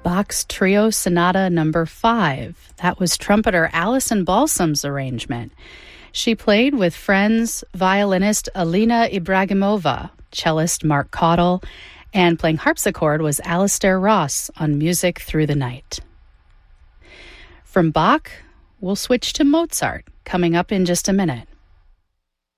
Bach's Trio Sonata Number 5. That was trumpeter Alison Balsam's arrangement. She played with friends violinist Alina Ibragimova, cellist Mark Caudill, and playing harpsichord was Alistair Ross on Music Through the Night. From Bach, we'll switch to Mozart, coming up in just a minute.